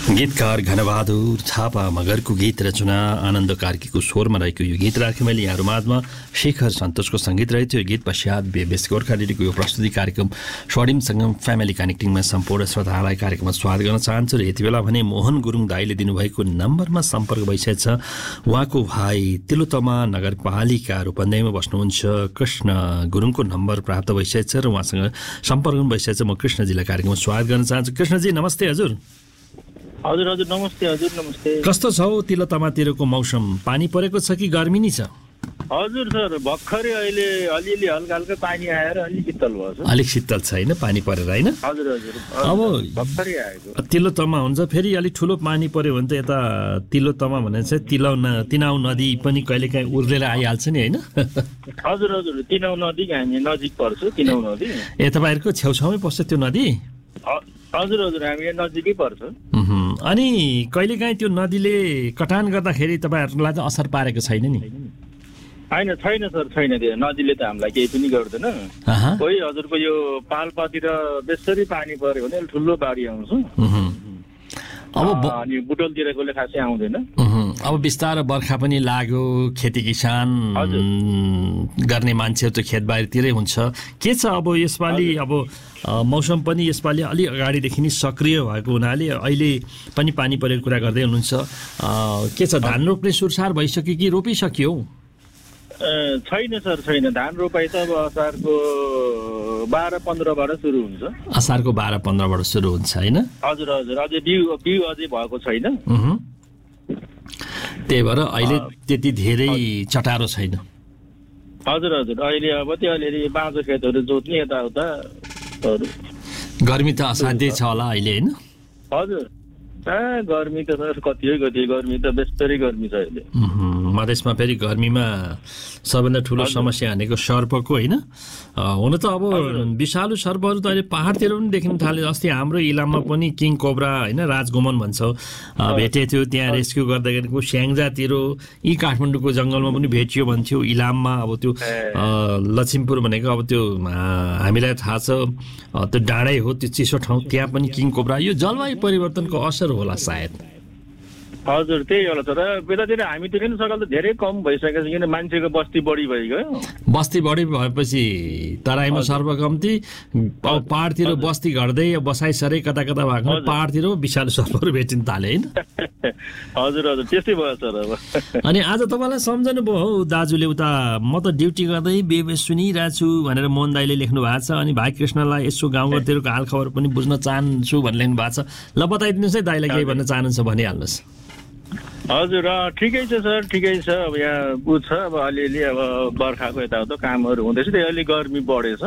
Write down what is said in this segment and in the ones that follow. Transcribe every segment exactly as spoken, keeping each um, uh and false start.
गीतकार घनबहादुर थापा मगरको गीत रचना आनन्द कार्कीको स्वरमा रहेको यो गीत राखेँ मैले यहाँहरू माझमा। शेखर सन्तोषको सङ्गीत रहेको थियो। यो गीत पश्चात बेस गोर्खा रेडियोको यो प्रस्तुति कार्यक्रम स्वर्णिम सङ्गम फ्यामिली कनेक्टिङमा सम्पूर्ण श्रोताहरूलाई कार्यक्रममा स्वागत गर्न चाहन्छु। र यति बेला भने मोहन गुरुङ दाईले दिनुभएको नम्बरमा सम्पर्क भइसकेको छ। उहाँको भाइ तिलोत्तमा नगरपालिका रूपन्देहीमा बस्नुहुन्छ कृष्ण गुरुङको नम्बर प्राप्त भइसकेको छ र उहाँसँग सम्पर्क भइसकेको छ। म कृष्णजीलाई कार्यक्रममा स्वागत गर्न चाहन्छु। कृष्णजी नमस्ते। हजुर हजुर हजुर नमस्ते। हजुर नमस्ते। कस्तो छ हौ तिलोत्तमातिरको मौसम? पानी परेको छ कि गर्मी नै छ? हजुर सर भर्खरै अहिले अलिअलि हल्का हल्का पानी आएर अलिक शीतल भयो सर। अलिक शीतल छ होइन पानी परेर होइन? हजुर हजुर अब भर्खरै आएको तिलोत्तमा हुन्छ फेरि अलिक ठुलो पानी पर्यो भने त यता तिलोत्तमा भने चाहिँ तिलौ न तिनाउ नदी पनि कहिलेकाहीँ उर्लेर आइहाल्छ नि होइन? हजुर हजुर तिनाउ नदी हामी नजिक पर्छ। तिनाउ नदी ए तपाईँहरूको छेउछाउमै पर्छ त्यो नदी? हजुर हजुर हामी यहाँ नजिकै पर्छ। अनि कहिलेकाहीँ त्यो नदीले कटान गर्दाखेरि तपाईँहरूलाई चाहिँ असर पारेको छैन नि? होइन छैन सर छैन। त्यो नदीले त हामीलाई केही पनि गर्दैन। कोही हजुरको यो पाल्पातिर बेसरी पानी पर्यो भने ठुलो बाढी आउँछ। अब अनि बुटोलतिरकोले खासै आउँदैन। अब बिस्तारै बर्खा पनि लाग्यो, खेती किसान गर्ने मान्छेहरू त खेतबारीतिरै हुन्छ। के छ अब यसपालि अब मौसम पनि यसपालि अलि अगाडिदेखि नै सक्रिय भएको हुनाले अहिले पनि पानी परेको कुरा गर्दै हुनुहुन्छ। के छ धान रोप्ने सुरसार भइसक्यो कि रोपिसक्यो? छैन सर छैन। धान रोपाइ त अब असारको बाह्र पन्ध्रबाट सुरु हुन्छ। असारको बाह्र पन्ध्रबाट सुरु हुन्छ होइन? हजुर हजुर अझै बिउ बिउ अझै भएको छैन। त्यही भएर अहिले त्यति धेरै चटारो छैन। हजुर हजुर अहिले अब त्यो अलिअलि बाँझो खेतहरू जोत्ने यताउता। गर्मी त असाध्यै छ होला अहिले होइन? हजुर ए गर्मी त सर कति हो कति गर्मी त बेस्तरी गर्मी छ अहिले। मधेसमा फेरि गर्मीमा सबभन्दा ठुलो समस्या भनेको सर्पको होइन? हुन त अब विषालु सर्पहरू त अहिले पहाडतिर पनि देखिन थाले। अस्ति हाम्रो इलाममा पनि किङ कोब्रा होइन राजगोमन भन्छौँ भेटेको थियो। त्यहाँ रेस्क्यु गर्दै गरेको स्याङ्जातिर यी काठमाडौँको जङ्गलमा पनि भेटियो भन्थ्यो। इलाममा अब त्यो लक्ष्मीपुर भनेको अब त्यो हामीलाई थाहा छ त्यो डाँडै हो, त्यो चिसो ठाउँ, त्यहाँ पनि किङ कोब्रा। यो जलवायु परिवर्तनको असर होला सायद। हजुर त्यही होला तर यतातिर हामीतिर नि सकाल त धेरै कम भइसकेको छ किन मान्छेको बस्ती बढी भइगयो। बस्ती बढी भएपछि तराईमा सर्प कम्ती, पहाडतिर बस्ती घट्दै बसाइसरै कता कता भएको पहाडतिर विषालु सर्पहरू भेटिन थाले होइन? हजुर हजुर त्यस्तै भयो सर। अब अनि आज तपाईँलाई सम्झनु भयो हौ दाजुले उता म त ड्युटी गर्दै बेबे सुनिरहेको छु भनेर मोहन दाईले लेख्नु भएको छ। अनि भाइ कृष्णलाई यसो गाउँघरतिरको हालखबर पनि बुझ्न चाहन्छु भनेर लेख्नु भएको छ। ल बताइदिनुहोस् है दाईलाई केही भन्न चाहनुहुन्छ भनिहाल्नुहोस्। हजुर ठिकै छ सर ठिकै छ। अब यहाँ उ छ अब अलिअलि अब बर्खाको यताउता कामहरू हुँदैछ। त्यही अलि गर्मी बढेछ।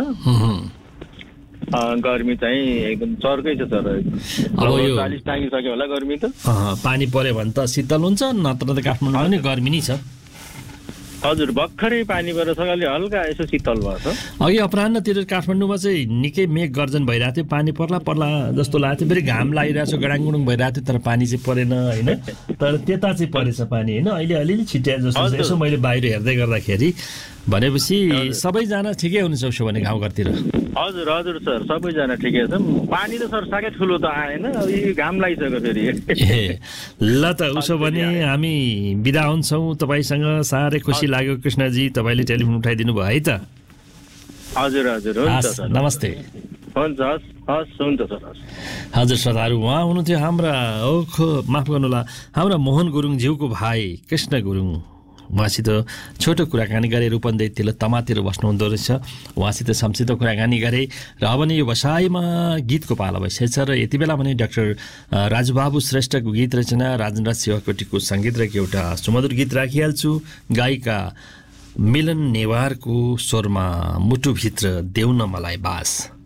गर्मी चाहिँ एकदम चर्कै छ सर। अब यो चालिस टाँगिसक्यो होला गर्मी त। पानी पर्यो भने त शीतल हुन्छ, नत्र त काठमाडौँमा पनि गर्मी नै छ। हजुर भर्खरै पानी परेर सकाले हल्का यसो शीतल भएको छ। अघि अपराह्नतिर काठमाडौँमा चाहिँ निकै मेघ गर्जन भइरहेको थियो, पानी पर्ला पर्ला जस्तो लागेको थियो। फेरि घाम लागिरहेको छ, गडाङगुडुङ भइरहेको थियो, तर पानी चाहिँ परेन होइन? तर त्यता चाहिँ परेछ पानी होइन? अहिले अलिअलि छिट्याए जस्तो छ। यसो मैले बाहिर हेर्दै गर्दाखेरि भनेपछि सबैजना ठिकै हुनुहुन्छ उसो भने गाउँघरतिर? हजुर हजुर सर सबैजना ठिकै छ। पानी त सर साह्रै ठुलो त आएन, यो घाम लागिसक्यो फेरि। ए ल त उसो भने हामी बिदा हुन्छौँ। तपाईँसँग साह्रै खुसी लाग्यो कृष्णजी, तपाईँले टेलिफोन उठाइदिनु भयो है त? हजुर हजुर हुन्छ सर नमस्ते। हुन्छ हस् हस् हुन्छ सर। हजुर श्रोताहरू उहाँ हुनुहुन्थ्यो हाम्रा ओखो माफ गर्नुहोला हाम्रा मोहन गुरुङज्यूको भाइ कृष्ण गुरुङ। उहाँसित छोटो कुराकानी गरे। रूपन्देही तिलोत्तमातिर बस्नुहुँदो रहेछ। उहाँसित संक्षिप्त कुराकानी गरे। र अब भने यो बसाइमा गीतको पाला भइसकेको छ। र यति बेला भने डाक्टर राजुबाबु श्रेष्ठको गीत रचना राजेन्द्र शिवकोटीको सङ्गीत रहेको एउटा सुमधुर गीत राखिहाल्छु। गायिका मिलन नेवारको स्वरमा मुटुभित्र देऊ न मलाई बास।